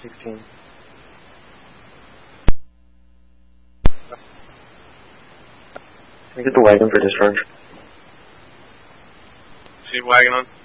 16. Can I get the wagon for discharge? See wagon on?